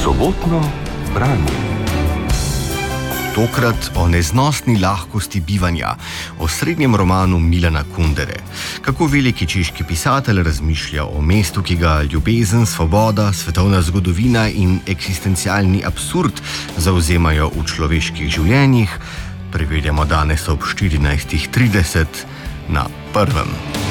Sobotno branje. Tokrat o neznosni lahkosti bivanja, o srednjem romanu Milana Kundere. Kako veliki češki pisatelj razmišlja o mestu, ki ga ljubezen, svoboda, svetovna zgodovina in eksistencialni absurd zavzemajo v človeških življenjih, preverjamo danes ob 14:30 na Prvem.